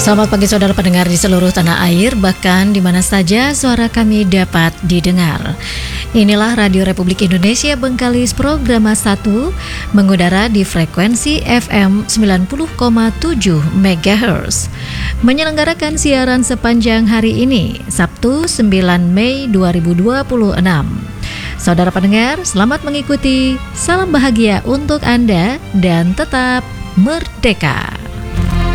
Selamat pagi saudara pendengar di seluruh tanah air, bahkan di mana saja suara kami dapat didengar. Inilah Radio Republik Indonesia Bengkalis Programa 1 mengudara di frekuensi FM 90,7 MHz. Menyelenggarakan siaran sepanjang hari ini, Sabtu 9 Mei 2026. Saudara pendengar, selamat mengikuti. Salam bahagia untuk Anda dan tetap merdeka.